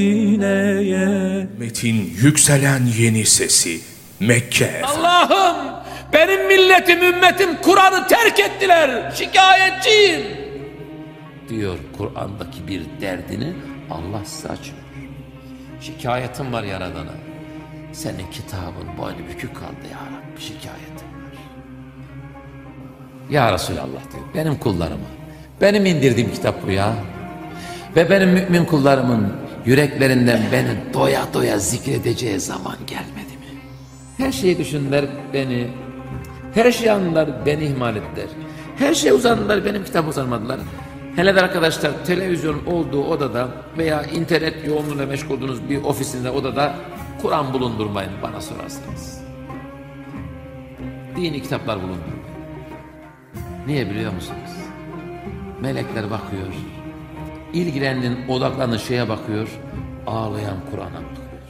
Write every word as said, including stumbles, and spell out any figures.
Metin yükselen yeni sesi Mekke. Allah'ım, benim milletim, ümmetim Kur'an'ı terk ettiler. Şikayetçiyim diyor Kur'an'daki bir derdini Allah size açıyor. Şikayetim var Yaradan'a. Senin kitabın boynu bükük kaldı ya Rabbi, şikayetim var. Ya Resulallah diyor, benim kullarıma, benim indirdiğim kitap bu ya. Ve benim mümin kullarımın yüreklerinden beni doya doya zikredeceği zaman gelmedi mi? Her şeyi düşündüler beni, her şeyi andılar beni ihmal ettiler. Her şeye uzandılar, benim kitabı uzanmadılar. Hele de arkadaşlar, televizyon olduğu odada veya internet yoğunluğuyla meşgul olduğunuz bir ofisinde, odada Kur'an bulundurmayın bana sorarsanız. Dini kitaplar bulundurmayın. Niye biliyor musunuz? Melekler bakıyor, ilgilenin, odaklanın şeye bakıyor, ağlayan Kur'an'a bakıyor.